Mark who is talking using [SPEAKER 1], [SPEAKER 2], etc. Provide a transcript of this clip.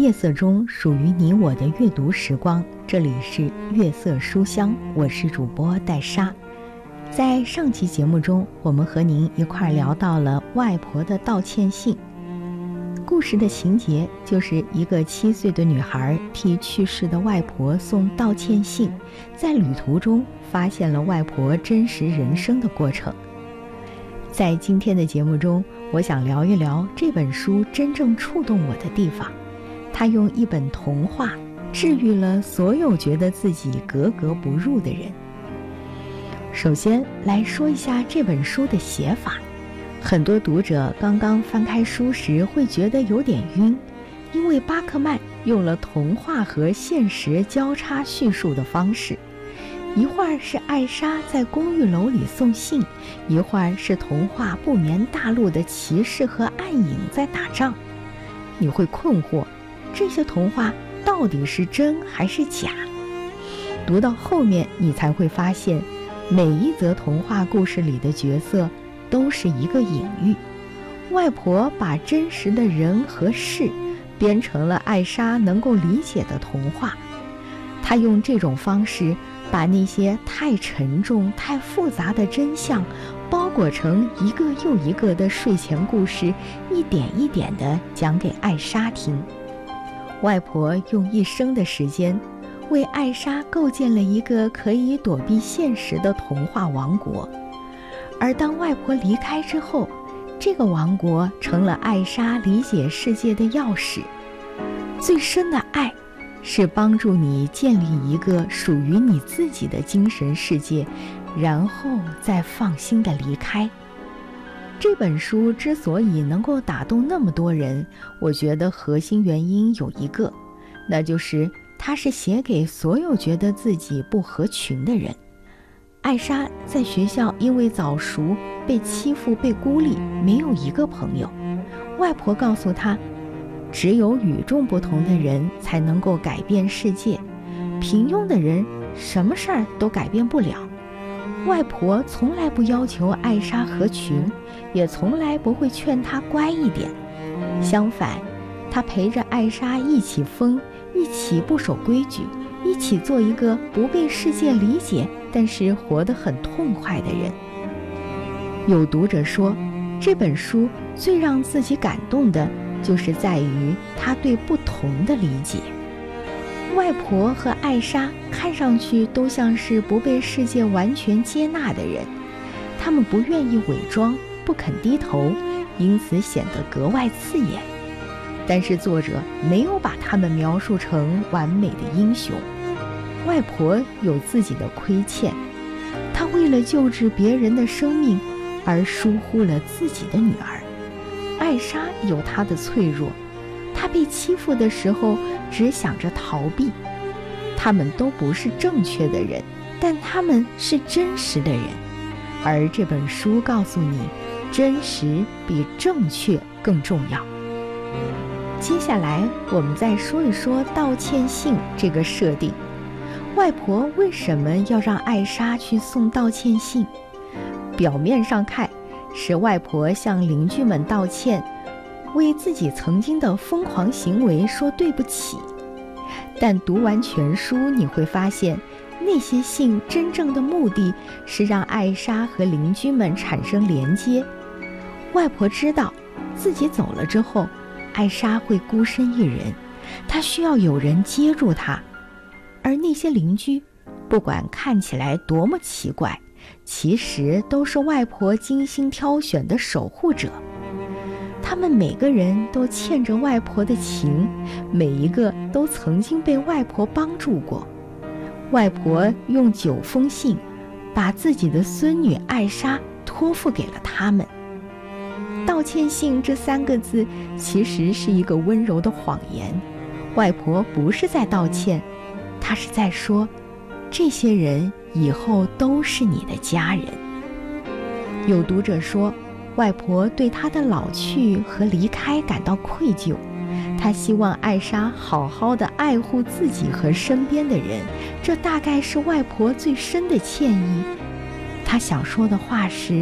[SPEAKER 1] 夜色中属于你我的阅读时光，这里是月色书香，我是主播戴莎。在上期节目中，我们和您一块聊到了外婆的道歉信。故事的情节就是一个7岁的女孩替去世的外婆送道歉信，在旅途中发现了外婆真实人生的过程。在今天的节目中，我想聊一聊这本书真正触动我的地方。他用一本童话治愈了所有觉得自己格格不入的人。首先来说一下这本书的写法。很多读者刚刚翻开书时会觉得有点晕，因为巴克曼用了童话和现实交叉叙述的方式。一会儿是艾莎在公寓楼里送信，一会儿是童话不眠大陆的骑士和暗影在打仗。你会困惑，这些童话到底是真还是假？读到后面你才会发现，每一则童话故事里的角色都是一个隐喻。外婆把真实的人和事编成了艾莎能够理解的童话。她用这种方式把那些太沉重太复杂的真相包裹成一个又一个的睡前故事，一点一点地讲给艾莎听。外婆用一生的时间为艾莎构建了一个可以躲避现实的童话王国，而当外婆离开之后，这个王国成了艾莎理解世界的钥匙。最深的爱是帮助你建立一个属于你自己的精神世界，然后再放心地离开。这本书之所以能够打动那么多人，我觉得核心原因有一个，那就是它是写给所有觉得自己不合群的人。艾莎在学校因为早熟被欺负被孤立，没有一个朋友。外婆告诉她，只有与众不同的人才能够改变世界，平庸的人什么事儿都改变不了。外婆从来不要求艾莎合群，也从来不会劝她乖一点。相反，她陪着艾莎一起疯，一起不守规矩，一起做一个不被世界理解但是活得很痛快的人。有读者说，这本书最让自己感动的就是在于他对不同的理解。外婆和艾莎看上去都像是不被世界完全接纳的人，他们不愿意伪装，不肯低头，因此显得格外刺眼。但是作者没有把他们描述成完美的英雄。外婆有自己的亏欠，她为了救治别人的生命而疏忽了自己的女儿。艾莎有她的脆弱，她被欺负的时候只想着逃避。他们都不是正确的人，但他们是真实的人。而这本书告诉你，真实比正确更重要。接下来我们再说一说道歉信这个设定。外婆为什么要让艾莎去送道歉信？表面上看是外婆向邻居们道歉，为自己曾经的疯狂行为说对不起。但读完全书你会发现，那些信真正的目的是让艾莎和邻居们产生连接。外婆知道自己走了之后，艾莎会孤身一人，她需要有人接住她。而那些邻居，不管看起来多么奇怪，其实都是外婆精心挑选的守护者。他们每个人都欠着外婆的情，每一个都曾经被外婆帮助过。外婆用9封信把自己的孙女艾莎托付给了他们。道歉信这3个字其实是一个温柔的谎言。外婆不是在道歉，她是在说，这些人以后都是你的家人。有读者说，外婆对她的老去和离开感到愧疚，她希望艾莎好好的爱护自己和身边的人，这大概是外婆最深的歉意。她想说的话是，